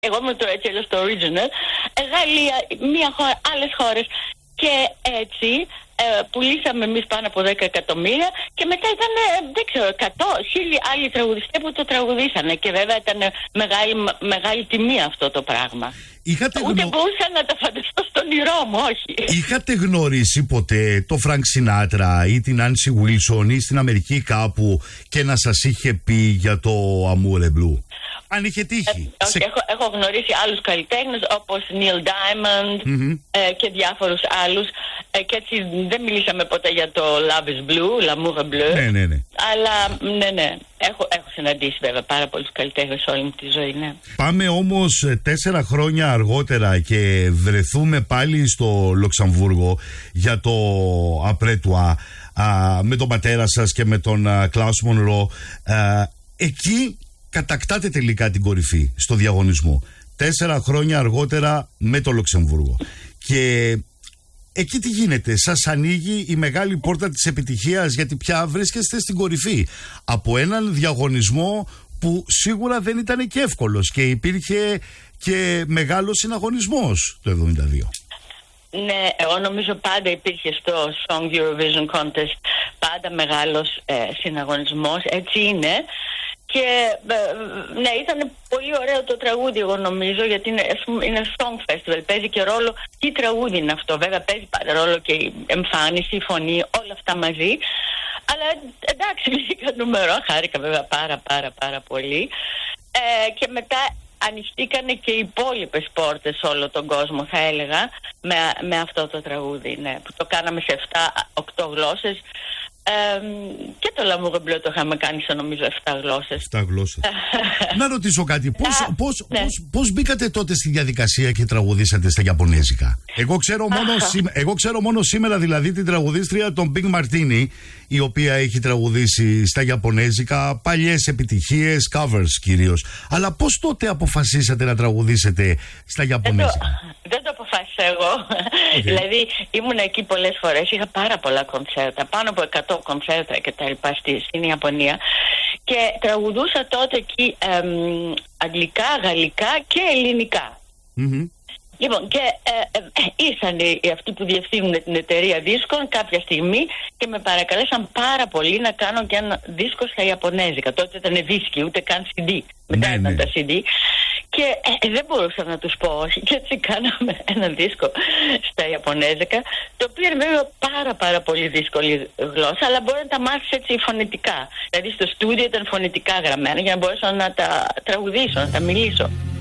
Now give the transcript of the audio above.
Εγώ ήμουν το έτσι στο original. Γαλλία, μία χώρα, άλλες χώρες. Και έτσι πουλήσαμε εμείς πάνω από 10 εκατομμύρια και μετά ήταν, δεν ξέρω, 100, 1000 άλλοι τραγουδιστές που το τραγουδήσανε και βέβαια ήταν μεγάλη τιμή αυτό το πράγμα. Ούτε μπορούσα να τα φανταστώ στον όνειρό μου, όχι. Είχατε γνωρίσει ποτέ το Φρανκ Σινάτρα ή την Άνση Βίλσον ή στην Αμερική κάπου και να σας είχε πει για το Amour est bleu? Αν είχε τύχει. Έχω γνωρίσει άλλους καλλιτέχνες όπως Neil Diamond και διάφορους άλλους και έτσι δεν μιλήσαμε ποτέ για το Love is Blue, L'amour est bleu. Ναι. Αλλά ναι. Έχω συναντήσει βέβαια πάρα πολλούς καλλιτέχνες όλη μου τη ζωή, ναι. Πάμε όμως 4 χρόνια αργότερα και βρεθούμε πάλι στο Λουξεμβούργο για το Après toi με τον πατέρα σας και με τον Klaus Monro. Εκεί κατακτάτε τελικά την κορυφή στο διαγωνισμό. 4 χρόνια αργότερα με το Λουξεμβούργο. Και εκεί τι γίνεται? Σας ανοίγει η μεγάλη πόρτα της επιτυχίας, γιατί πια βρίσκεστε στην κορυφή από έναν διαγωνισμό που σίγουρα δεν ήταν και εύκολος και υπήρχε και μεγάλος συναγωνισμός το 1972. Ναι, εγώ νομίζω πάντα υπήρχε στο Song Eurovision Contest πάντα μεγάλος συναγωνισμός, έτσι είναι. Και ναι, ήταν πολύ ωραίο το τραγούδι, εγώ νομίζω, γιατί είναι Song Festival, παίζει και ρόλο. Τι τραγούδι είναι αυτό? Βέβαια παίζει πάντα ρόλο και η εμφάνιση, η φωνή, όλα αυτά μαζί. Αλλά εντάξει, βγήκα νούμερο, χάρηκα βέβαια πάρα πολύ. Και μετά ανοιχτήκανε και οι υπόλοιπες πόρτες σε όλο τον κόσμο, θα έλεγα, με αυτό το τραγούδι, ναι, που το κάναμε σε 7-8 γλώσσες. Και το L'amour est bleu το είχαμε κάνει σε νομίζω 7 γλώσσες. 7 γλώσσες. Να ρωτήσω κάτι. Πώς μπήκατε τότε στη διαδικασία και τραγουδήσατε στα Ιαπωνέζικα? Εγώ ξέρω μόνο σήμερα δηλαδή την τραγουδίστρια των Big Martini, η οποία έχει τραγουδήσει στα Ιαπωνέζικα παλιές επιτυχίες, covers κυρίως. Αλλά πώς τότε αποφασίσατε να τραγουδήσετε στα Ιαπωνέζικα? Δεν το αποφάσισα εγώ. Δηλαδή ήμουν εκεί πολλές φορές, είχα πάρα πολλά κονσέρτα, πάνω από 100 κονσέρτα και τα λοιπά στην Ιαπωνία, και τραγουδούσα τότε εκεί αγγλικά, γαλλικά και ελληνικά. Λοιπόν, και ήρθαν αυτοί που διευθύνουν την εταιρεία δίσκων κάποια στιγμή και με παρακαλέσαν πάρα πολύ να κάνω και ένα δίσκο στα Ιαπωνέζικα. Τότε ήταν δίσκοι, ούτε καν CD. Μετά ήταν τα CD. Και δεν μπορούσα να τους πω όχι. Και έτσι κάναμε ένα δίσκο στα Ιαπωνέζικα, το οποίο είναι βέβαια πάρα πολύ δύσκολη γλώσσα, αλλά μπορεί να τα μάθεις έτσι φωνητικά. Δηλαδή στο στούντιο ήταν φωνητικά γραμμένα για να μπορέσω να τα τραγουδήσω, να τα μιλήσω.